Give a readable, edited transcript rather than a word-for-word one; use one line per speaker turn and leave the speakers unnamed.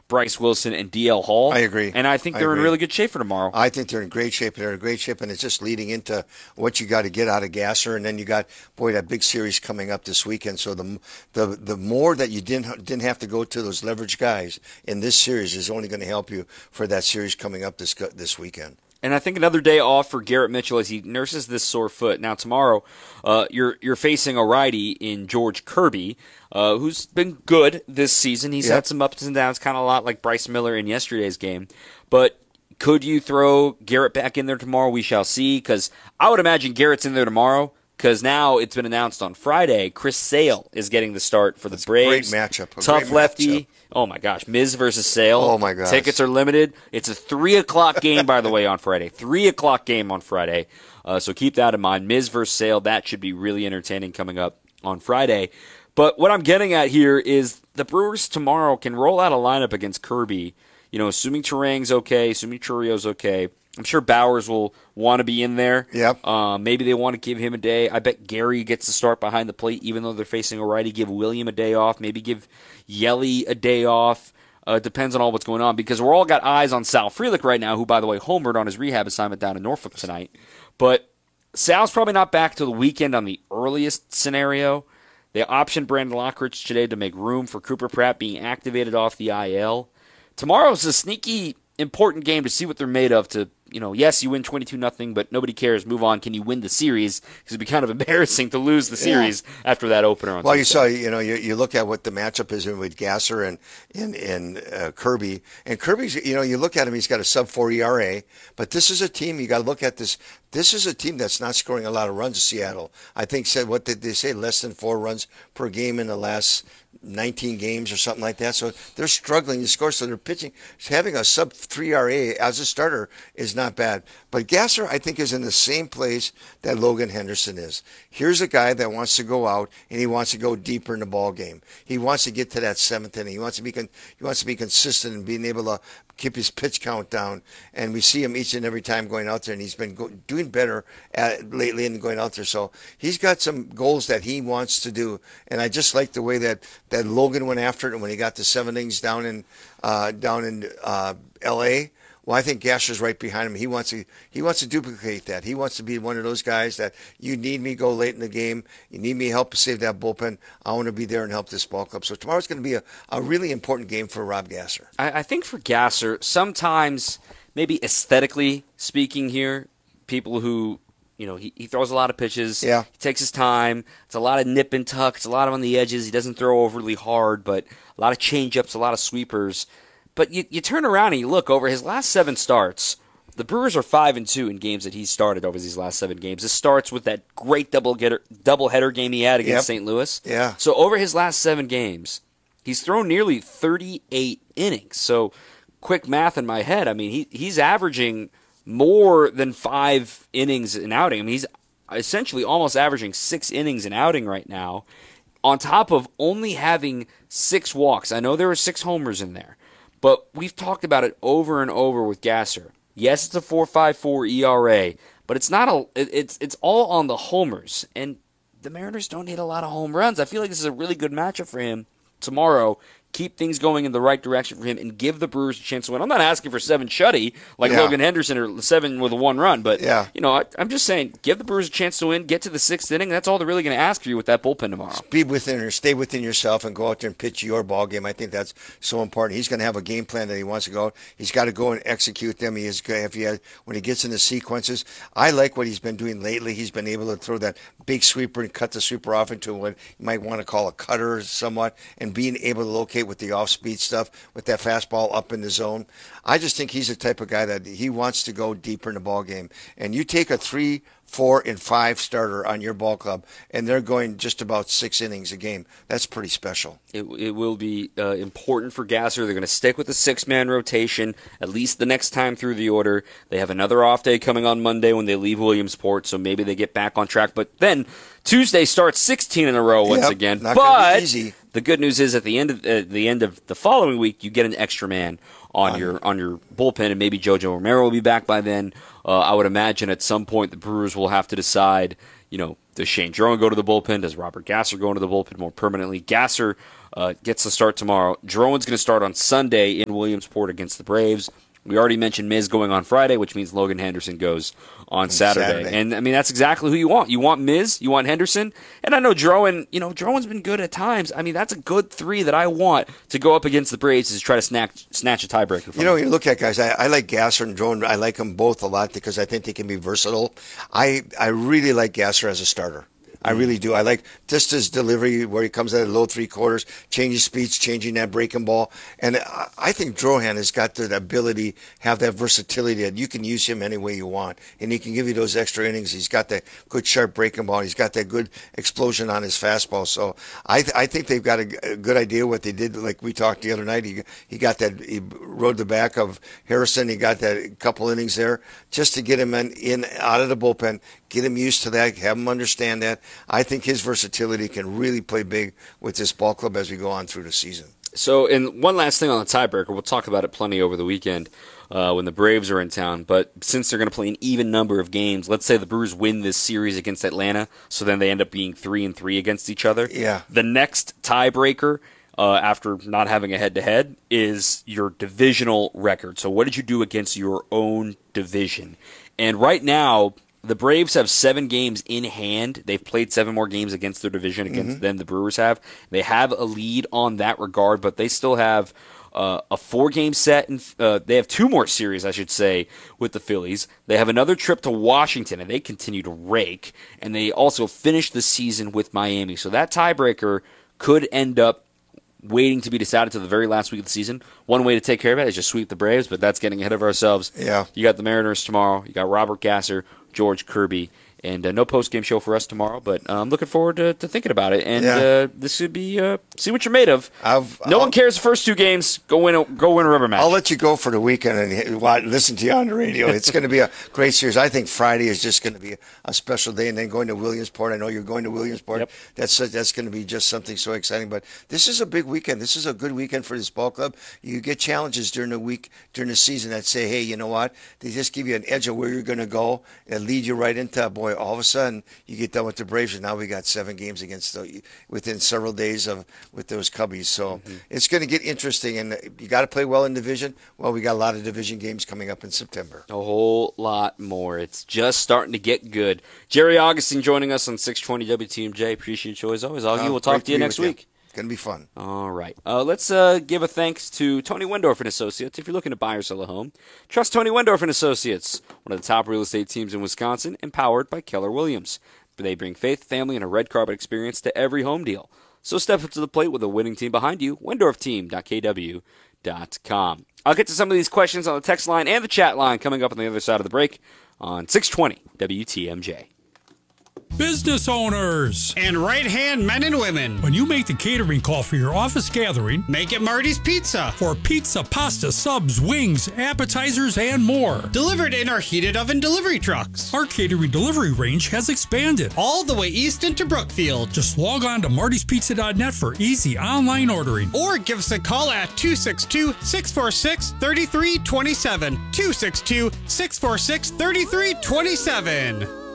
Bryce Wilson, and DL Hall.
I agree.
And I think they're in really good shape for tomorrow.
I think they're in great shape. They're in great shape, and it's just leading into what you got to get out of Gasser. And then you got, that big series coming up this weekend. So the more that you didn't have to go to those leverage guys in this series is only going to help you for that series coming up this weekend.
And I think another day off for Garrett Mitchell as he nurses this sore foot. Now tomorrow, you're facing a righty in George Kirby, who's been good this season. He's had some ups and downs, kind of a lot like Bryce Miller in yesterday's game. But could you throw Garrett back in there tomorrow? We shall see, because I would imagine Garrett's in there tomorrow, because now it's been announced on Friday, Chris Sale is getting the start for the Braves.
Great matchup.
Tough lefty. Oh, my gosh. Miz versus Sale.
Oh, my gosh.
Tickets are limited. It's a 3 o'clock game, by the way, on Friday. 3 o'clock game on Friday. So keep that in mind. Miz versus Sale, that should be really entertaining coming up on Friday. But what I'm getting at here is the Brewers tomorrow can roll out a lineup against Kirby, assuming Turang's okay, assuming Churrio's okay. I'm sure Bowers will want to be in there.
Yep.
Maybe they want to give him a day. I bet Gary gets to start behind the plate, even though they're facing a righty. Give William a day off. Maybe give Yelly a day off. Depends on all what's going on, because we're all got eyes on Sal Frelick right now, who, by the way, homered on his rehab assignment down in Norfolk tonight. But Sal's probably not back till the weekend on the earliest scenario. They optioned Brandon Lockridge today to make room for Cooper Pratt being activated off the IL. Tomorrow's a sneaky important game to see what they're made of. To yes, you win 22-0, but nobody cares. Move on. Can you win the series? Because it'd be kind of embarrassing to lose the series after that opener on Tuesday.
You saw, you look at what the matchup is with Gasser and Kirby. And Kirby's, you look at him, he's got a sub-4 ERA. But this is a team, you got to look at this. This is a team that's not scoring a lot of runs in Seattle. I think, what did they say, less than 4 runs per game in the last 19 games or something like that. So they're struggling to score. So they're pitching. Having a sub-3 ERA as a starter is not bad. But Gasser, I think, is in the same place that Logan Henderson is. Here's a guy that wants to go out and he wants to go deeper in the ball game. He wants to get to that 7th inning. He wants to be consistent and being able to keep his pitch count down. And we see him each and every time going out there, and he's been doing better lately in going out there. So he's got some goals that he wants to do. And I just like the way that Logan went after it, and when he got the 7 innings down in L.A., well, I think Gasser's right behind him. He wants to duplicate that. He wants to be one of those guys that you need me go late in the game. You need me help to save that bullpen. I want to be there and help this ball club. So tomorrow's going to be a really important game for Rob Gasser.
I think for Gasser, sometimes, maybe aesthetically speaking here, people who, he throws a lot of pitches.
Yeah.
He takes his time. It's a lot of nip and tuck. It's a lot of on the edges. He doesn't throw overly hard, but a lot of change-ups, a lot of sweepers. But you turn around and you look over his last 7 starts. The Brewers are 5-2 in games that he's started over these last 7 games. This starts with that great doubleheader game he had against St. Louis.
Yeah.
So over his last 7 games, he's thrown nearly 38 innings. So quick math in my head, I mean, he's averaging more than 5 innings an outing. I mean, he's essentially almost averaging 6 innings an outing right now, on top of only having 6 walks. I know there were 6 homers in there. But we've talked about it over and over with Gasser. Yes, it's a 4.54 ERA, but it's not it's all on the homers. And the Mariners don't hit a lot of home runs. I feel like this is a really good matchup for him tomorrow. Keep things going in the right direction for him and give the Brewers a chance to win. I'm not asking for 7 shutty like Logan Henderson or 7 with a 1 run, but I'm just saying give the Brewers a chance to win, get to the 6th inning. That's all they're really going to ask for you with that bullpen tomorrow.
Stay within yourself and go out there and pitch your ball game. I think that's so important. He's going to have a game plan that he wants to go. He's got to go and execute them. When he gets into sequences. I like what he's been doing lately. He's been able to throw that big sweeper and cut the sweeper off into what you might want to call a cutter somewhat, and being able to locate with the off-speed stuff, with that fastball up in the zone. I just think he's the type of guy that he wants to go deeper in the ball game. And you take a 3, 4, and 5 starter on your ball club, and they're going just about 6 innings a game. That's pretty special.
It will be important for Gasser. They're going to stick with the 6-man rotation, at least the next time through the order. They have another off day coming on Monday when they leave Williamsport, so maybe they get back on track. But then Tuesday starts 16 in a row once again.
Not gonna be easy.
The good news is at the end of the following week, you get an extra man on your bullpen, and maybe JoJo Romero will be back by then. I would imagine at some point the Brewers will have to decide, does Shane Drowan go to the bullpen? Does Robert Gasser go into the bullpen more permanently? Gasser gets the start tomorrow. Drouin's going to start on Sunday in Williamsport against the Braves. We already mentioned Miz going on Friday, which means Logan Henderson goes on Saturday. And, I mean, that's exactly who you want. You want Miz, you want Henderson, and I know Drouin, Drouin's been good at times. I mean, that's a good three that I want to go up against the Braves to try to snatch a tiebreaker from them.
You look at guys, I like Gasser and Drouin. I like them both a lot because I think they can be versatile. I really like Gasser as a starter. I really do. I like just his delivery where he comes out of low three quarters, changing speeds, changing that breaking ball. And I think Drouin has got the ability, have that versatility that you can use him any way you want. And he can give you those extra innings. He's got that good sharp breaking ball. He's got that good explosion on his fastball. So I think they've got a good idea what they did. Like we talked the other night, he rode the back of Harrison. He got that couple innings there just to get him in out of the bullpen, get him used to that, have him understand that. I think his versatility can really play big with this ball club as we go on through the season.
So, and one last thing on the tiebreaker, we'll talk about it plenty over the weekend when the Braves are in town, but since they're going to play an even number of games, let's say the Brewers win this series against Atlanta, so then they end up being 3-3 against each other.
Yeah.
The next tiebreaker, after not having a head-to-head, is your divisional record. So what did you do against your own division? And right now, the Braves have 7 games in hand. They've played 7 more games against their division than the Brewers have. They have a lead on that regard, but they still have a 4-game set. They have 2 more series, I should say, with the Phillies. They have another trip to Washington, and they continue to rake. And they also finish the season with Miami. So that tiebreaker could end up waiting to be decided to the very last week of the season. One way to take care of it is just sweep the Braves, but that's getting ahead of ourselves.
Yeah.
You got the Mariners tomorrow. You got Robert Gasser, George Kirby, and no post-game show for us tomorrow, but I'm looking forward to thinking about it. And this should be see what you're made of. No one cares the first 2 games. Go win a rubber match.
I'll let you go for the weekend and listen to you on the radio. It's going to be a great series. I think Friday is just going to be a special day, and then going to Williamsport. I know you're going to Williamsport.
Yep.
That's going to be just something so exciting. But this is a big weekend. This is a good weekend for this ball club. You get challenges during the week, during the season that say, hey, you know what? They just give you an edge of where you're going to go and lead you right into, boy, all of a sudden you get done with the Braves, and now we got 7 games within several days with those Cubbies. So it's going to get interesting, and you got to play well in division. Well, we got a lot of division games coming up in September.
A whole lot more. It's just starting to get good. Jerry Augustine joining us on 620 WTMJ. Appreciate you as always, Augie. We'll talk to you next week.
Going to be fun.
All right. Let's give a thanks to Tony Wendorf and Associates. If you're looking to buy or sell a home, trust Tony Wendorf and Associates, one of the top real estate teams in Wisconsin, empowered by Keller Williams. They bring faith, family, and a red carpet experience to every home deal. So step up to the plate with a winning team behind you. WendorfTeam.kw.com. I'll get to some of these questions on the text line and the chat line coming up on the other side of the break on 620 WTMJ.
Business owners
and right-hand men and women.
When you make the catering call for your office gathering,
make it Marty's Pizza.
For pizza, pasta, subs, wings, appetizers, and more.
Delivered in our heated oven delivery trucks.
Our catering delivery range has expanded.
All the way east into Brookfield.
Just log on to martyspizza.net for easy online ordering.
Or give us a call at 262-646-3327. 262-646-3327.